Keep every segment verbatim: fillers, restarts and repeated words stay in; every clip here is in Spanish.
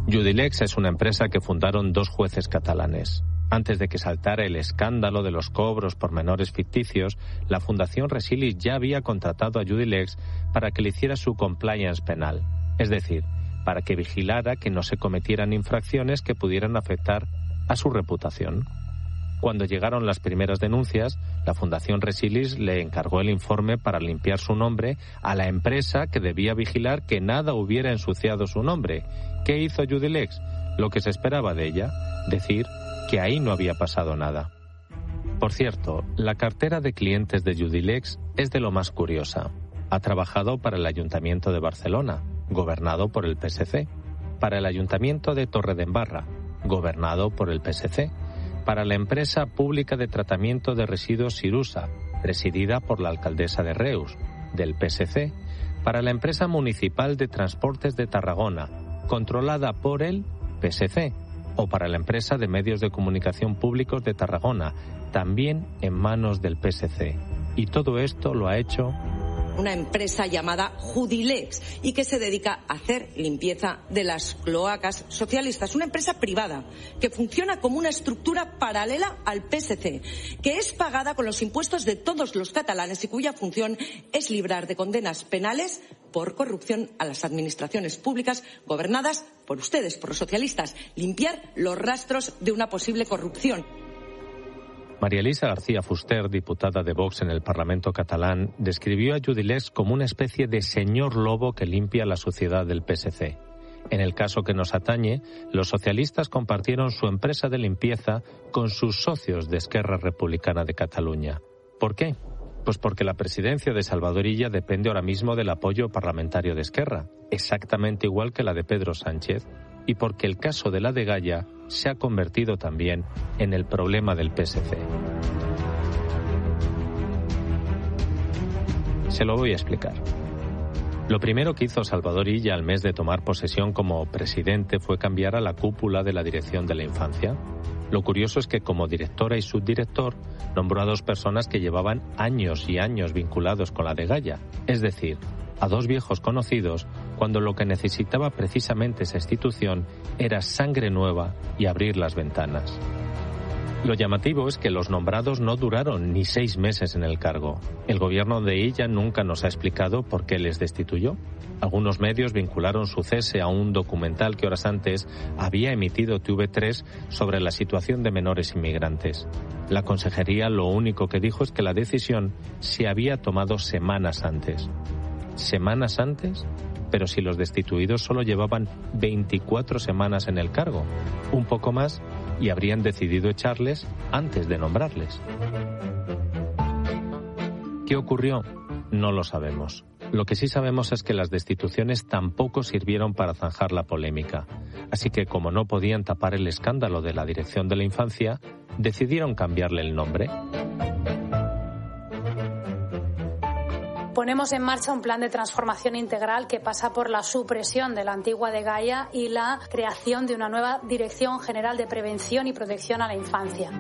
Judilex es una empresa que fundaron dos jueces catalanes. Antes de que saltara el escándalo de los cobros por menores ficticios, la Fundación Resilis ya había contratado a Judilex para que le hiciera su compliance penal, es decir, para que vigilara que no se cometieran infracciones que pudieran afectar a su reputación. Cuando llegaron las primeras denuncias, la Fundación Resilis le encargó el informe para limpiar su nombre a la empresa que debía vigilar que nada hubiera ensuciado su nombre. ¿Qué hizo Judilex? Lo que se esperaba de ella, decir que ahí no había pasado nada. Por cierto, la cartera de clientes de Judilex es de lo más curiosa. Ha trabajado para el Ayuntamiento de Barcelona, gobernado por el P S C, para el Ayuntamiento de Torredembarra, gobernado por el P S C, para la empresa pública de tratamiento de residuos Sirusa, presidida por la alcaldesa de Reus, del P S C, para la empresa municipal de transportes de Tarragona, controlada por el P S C, o para la empresa de medios de comunicación públicos de Tarragona, también en manos del P S C. Y todo esto lo ha hecho una empresa llamada Judilex y que se dedica a hacer limpieza de las cloacas socialistas. Una empresa privada que funciona como una estructura paralela al P S C, que es pagada con los impuestos de todos los catalanes y cuya función es librar de condenas penales por corrupción a las administraciones públicas gobernadas por ustedes, por los socialistas, limpiar los rastros de una posible corrupción. María Elisa García Fuster, diputada de Vox en el Parlamento catalán, describió a Judilex como una especie de señor lobo que limpia la suciedad del P S C. En el caso que nos atañe, los socialistas compartieron su empresa de limpieza con sus socios de Esquerra Republicana de Cataluña. ¿Por qué? Pues porque la presidencia de Salvador Illa depende ahora mismo del apoyo parlamentario de Esquerra, exactamente igual que la de Pedro Sánchez, y porque el caso de la Degalla se ha convertido también en el problema del P S C. Se lo voy a explicar. Lo primero que hizo Salvador Illa al mes de tomar posesión como presidente fue cambiar a la cúpula de la Dirección de la Infancia. Lo curioso es que como directora y subdirector nombró a dos personas que llevaban años y años vinculados con la Degalla, es decir, a dos viejos conocidos, cuando lo que necesitaba precisamente esa institución era sangre nueva y abrir las ventanas. Lo llamativo es que los nombrados no duraron ni seis meses en el cargo. El gobierno de Illa nunca nos ha explicado por qué les destituyó. Algunos medios vincularon su cese a un documental que horas antes había emitido T V tres sobre la situación de menores inmigrantes. La consejería lo único que dijo es que la decisión se había tomado semanas antes. ¿Semanas antes? Pero si los destituidos solo llevaban veinticuatro semanas en el cargo, un poco más, y habrían decidido echarles antes de nombrarles. ¿Qué ocurrió? No lo sabemos. Lo que sí sabemos es que las destituciones tampoco sirvieron para zanjar la polémica. Así que, como no podían tapar el escándalo de la Dirección de la Infancia, decidieron cambiarle el nombre. Ponemos en marcha un plan de transformación integral que pasa por la supresión de la antigua Degalla y la creación de una nueva Dirección General de Prevención y Protección a la Infancia.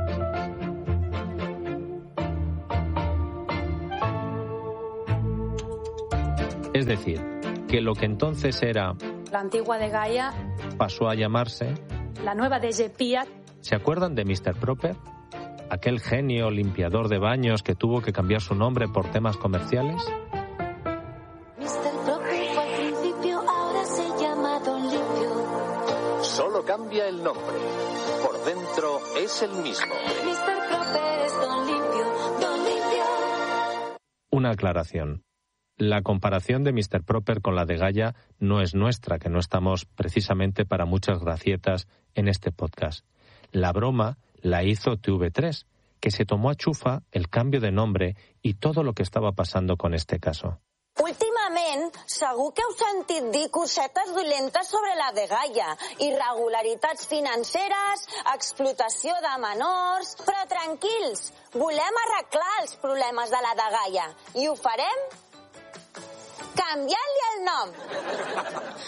Es decir, que lo que entonces era la antigua Degalla pasó a llamarse la nueva D G P I A. ¿Se acuerdan de mister Proper? Aquel genio limpiador de baños que tuvo que cambiar su nombre por temas comerciales. mister Proper fue al principio, ahora se llama Don Limpio. Solo cambia el nombre. Por dentro es el mismo. mister Proper es Don Limpio, Don Limpio. Una aclaración. La comparación de mister Proper con la Degalla no es nuestra, que no estamos precisamente para muchas gracietas en este podcast. La broma la hizo T V tres, que se tomó a chufa el cambio de nombre y todo lo que estaba pasando con este caso. Últimament, segur que heu sentit dir cosetes dolentes sobre la Degalla, irregularitats financeres, explotació de menors... Però tranquils, volem arreglar els problemes de la Degalla i ho farem canviant-li el nom.